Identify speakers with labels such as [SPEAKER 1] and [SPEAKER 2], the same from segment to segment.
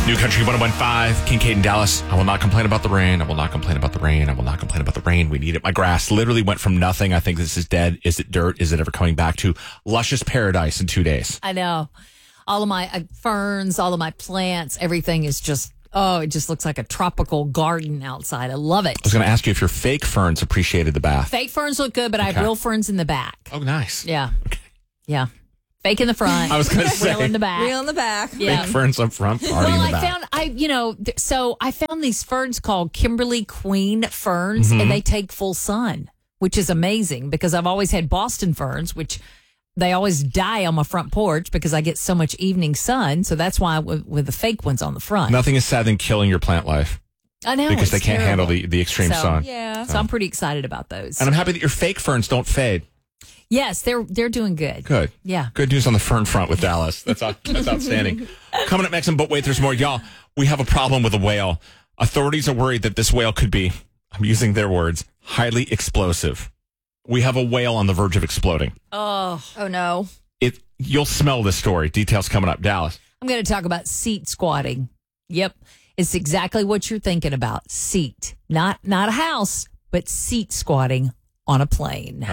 [SPEAKER 1] New Country 101.5, Kincaid and Dallas. I will not complain about the rain. I will not complain about the rain. I will not complain about the rain. We need it. My grass literally went from nothing. I think this is dead. Is it dirt? Is it ever coming back to luscious paradise in 2 days?
[SPEAKER 2] I know. All of my ferns, all of my plants, everything is just, it just looks like a tropical garden outside. I love it.
[SPEAKER 1] I was going to ask you if your fake ferns appreciated the bath.
[SPEAKER 2] Fake ferns look good, but I have real ferns in the back.
[SPEAKER 1] Oh, nice.
[SPEAKER 2] Yeah. Yeah. Fake in the front.
[SPEAKER 1] I was going to say.
[SPEAKER 2] Real in the back.
[SPEAKER 3] Real in the back.
[SPEAKER 2] Yeah.
[SPEAKER 1] Fake ferns up front, party in the back.
[SPEAKER 2] I found these ferns called Kimberly Queen ferns, and they take full sun, which is amazing because I've always had Boston ferns, which they always die on my front porch because I get so much evening sun. So that's why with the fake ones on the front.
[SPEAKER 1] Nothing is sad than killing your plant life.
[SPEAKER 2] I know.
[SPEAKER 1] Because they can't
[SPEAKER 2] terrible.
[SPEAKER 1] handle the extreme sun.
[SPEAKER 3] Yeah.
[SPEAKER 2] So I'm pretty excited about those.
[SPEAKER 1] And I'm happy that your fake ferns don't fade.
[SPEAKER 2] Yes, they're doing good.
[SPEAKER 1] Good.
[SPEAKER 2] Yeah.
[SPEAKER 1] Good news on the fern front with Dallas. That's outstanding. Coming up next, but wait, there's more. Y'all, we have a problem with a whale. Authorities are worried that this whale could be, I'm using their words, highly explosive. We have a whale on the verge of exploding.
[SPEAKER 3] Oh no.
[SPEAKER 1] You'll smell this story. Details coming up. Dallas.
[SPEAKER 2] I'm going to talk about seat squatting. Yep. It's exactly what you're thinking about. Seat. Not a house, but seat squatting on a plane.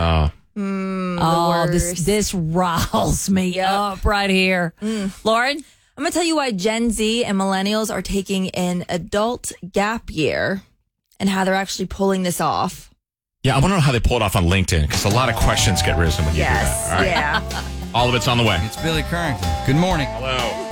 [SPEAKER 2] This riles me up right here. Lauren?
[SPEAKER 3] I'm going to tell you why Gen Z and millennials are taking an adult gap year and how they're actually pulling this off.
[SPEAKER 1] Yeah, I want to know how they pull it off on LinkedIn because a lot of questions get risen when you do that. All right.
[SPEAKER 3] Yeah.
[SPEAKER 1] All of it's on the way.
[SPEAKER 4] It's Billy Currington. Good morning.
[SPEAKER 1] Hello.